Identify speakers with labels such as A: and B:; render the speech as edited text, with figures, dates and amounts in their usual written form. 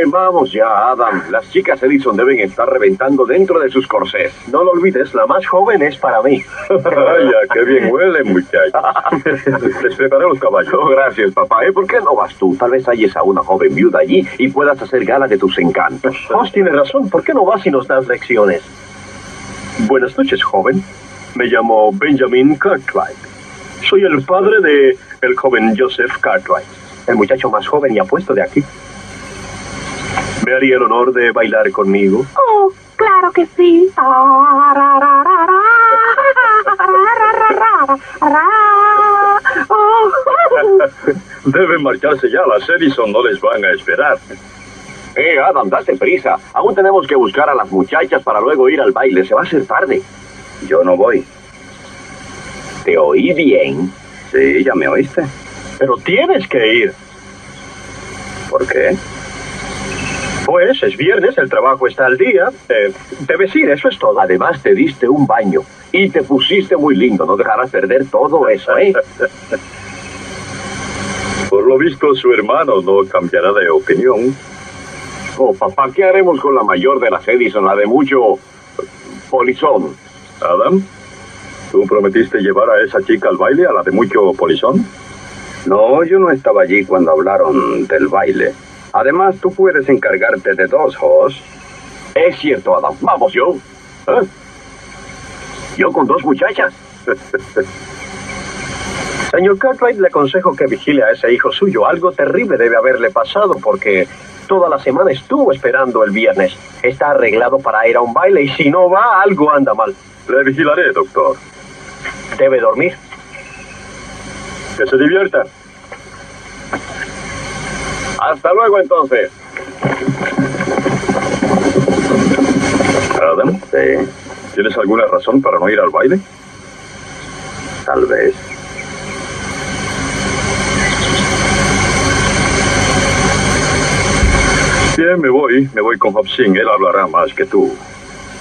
A: Vamos ya, Adam. Las chicas Edison deben estar reventando dentro de sus corsés.
B: No lo olvides, la más joven es para mí.
C: Vaya, qué bien huelen, muchachos. Les preparé los caballos.
A: Oh, gracias, papá. ¿Por qué no vas tú? Tal vez halles a una joven viuda allí y puedas hacer gala de tus encantos.
B: Hoss tiene razón. ¿Por qué no vas y nos das lecciones? Buenas noches, joven. Me llamo Benjamin Cartwright. Soy el padre de el joven Joseph Cartwright, el muchacho más joven y apuesto de aquí. ¿Me haría el honor de bailar conmigo?
D: Oh, claro que sí.
C: Deben marcharse ya. Las Edison no les van a esperar.
A: Adam, date prisa. Aún tenemos que buscar a las muchachas para luego ir al baile. Se va a hacer tarde.
E: Yo no voy.
A: ¿Te oí bien?
E: Sí, ya me oíste.
B: Pero tienes que ir.
E: ¿Por qué?
B: Pues es viernes, el trabajo está al día. Debes ir, eso es todo.
A: Además, te diste un baño y te pusiste muy lindo. No dejarás perder todo eso, ¿eh?
C: Por lo visto, su hermano no cambiará de opinión.
A: Oh, papá, ¿qué haremos con la mayor de las Edison, la de mucho polizón?
C: Adam, ¿tú prometiste llevar a esa chica al baile, a la de mucho polizón?
E: No, yo no estaba allí cuando hablaron del baile. Además, tú puedes encargarte de dos, Hoss.
A: Es cierto, Adam. Vamos, yo. ¿Eh? Yo con dos muchachas.
B: Señor Cartwright, le aconsejo que vigile a ese hijo suyo. Algo terrible debe haberle pasado porque toda la semana estuvo esperando el viernes. Está arreglado para ir a un baile y si no va, algo anda mal.
C: Le vigilaré, doctor.
B: Debe dormir.
C: Que se divierta.
A: Hasta luego, entonces.
C: Adam,
E: Sí,
C: ¿tienes alguna razón para no ir al baile?
E: tal vez.
C: Bien, me voy con Hobson. Él hablará más que tú.